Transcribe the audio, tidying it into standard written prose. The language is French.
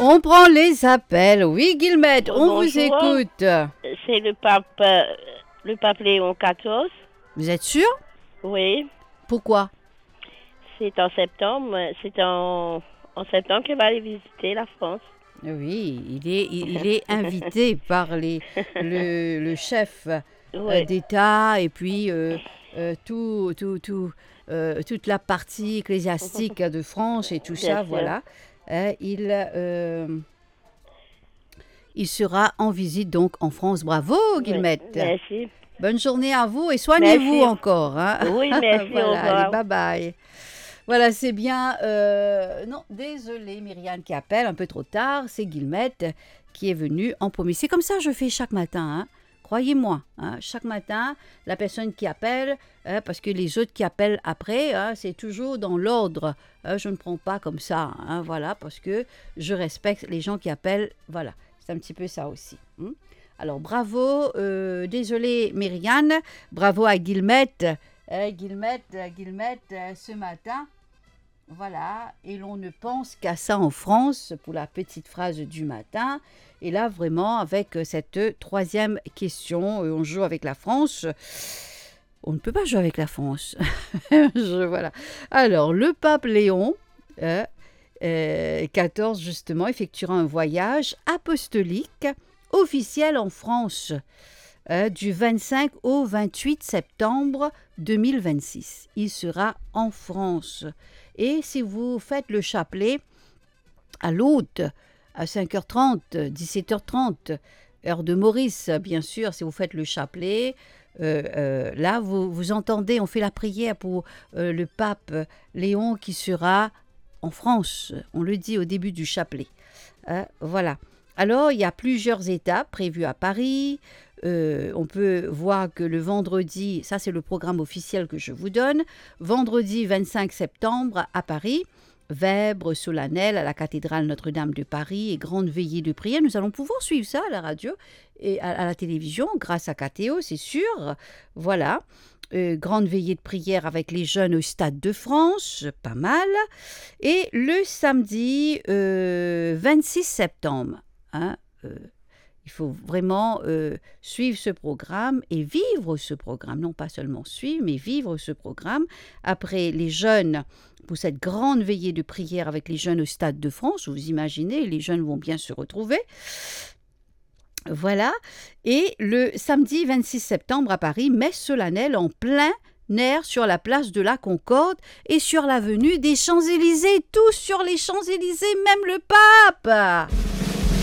On prend les appels. Oui, Guillemette, on vous Bonjour. écoute. C'est le pape Léon XIV. Vous êtes sûr? Oui, Pourquoi? c'est en septembre. C'est en septembre qu'il va aller visiter la France. Oui, il est invité par le chef Oui. d'État et puis toute la partie ecclésiastique de France et tout Bien ça, sûr. voilà. Il sera en visite donc en France. Bravo, Guillemette. Oui, merci. Bonne journée à vous et soignez-vous Merci. encore. Hein. Oui, merci, au Voilà, allez, revoir. bye bye. Voilà, c'est bien. Non, désolé, Myriam qui appelle un peu trop tard. C'est Guillemette qui est venue en premier. C'est comme ça que je fais chaque matin. Hein. Croyez-moi, hein, chaque matin, la personne qui appelle, parce que les autres qui appellent après, hein, c'est toujours dans l'ordre. Je ne prends pas comme ça, hein, voilà, parce que je respecte les gens qui appellent. Voilà, c'est un petit peu ça aussi. Hein. Alors, bravo, désolé, Myriam, bravo à Guillemette. Guillemette, ce matin, voilà, et l'on ne pense qu'à ça en France pour la petite phrase du matin. Et là, vraiment, avec cette troisième question, on joue avec la France. On ne peut pas jouer avec la France. Voilà. Alors, le pape Léon XIV, justement, effectuera un voyage apostolique officiel en France du 25 au 28 septembre 2026. Il sera en France. Et si vous faites le chapelet à l'hôte, à 5h30, 17h30, heure de Maurice, bien sûr, si vous faites le chapelet, là, vous entendez, on fait la prière pour le pape Léon qui sera en France. On le dit au début du chapelet. Voilà. Alors, il y a plusieurs étapes prévues à Paris. On peut voir que le vendredi, ça c'est le programme officiel que je vous donne, vendredi 25 septembre à Paris, vêpres solennelles à la cathédrale Notre-Dame de Paris et grande veillée de prière. Nous allons pouvoir suivre ça à la radio et à la télévision grâce à KTO, c'est sûr. Voilà. Grande veillée de prière avec les jeunes au Stade de France, pas mal. Et le samedi 26 septembre, hein, il faut vraiment suivre ce programme et vivre ce programme. Non pas seulement suivre, mais vivre ce programme. Après les jeunes, pour cette grande veillée de prière avec les jeunes au Stade de France, vous imaginez, les jeunes vont bien se retrouver. Voilà. Et le samedi 26 septembre à Paris, messe solennelle en plein air sur la place de la Concorde et sur l'avenue des Champs-Élysées. Tous sur les Champs-Élysées, même le pape.